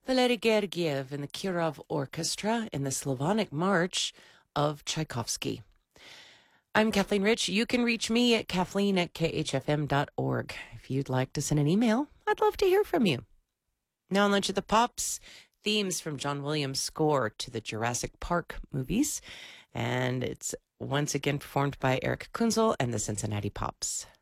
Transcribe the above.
Valery Gergiev and the Kirov Orchestra in the Slavonic March of Tchaikovsky. I'm Kathleen Rich. You can reach me at kathleen@khfm.org. If you'd like to send an email, I'd love to hear from you. Now on Lunch of the Pops, themes from John Williams' score to the Jurassic Park movies. And it's once again performed by Eric Kunzel and the Cincinnati Pops.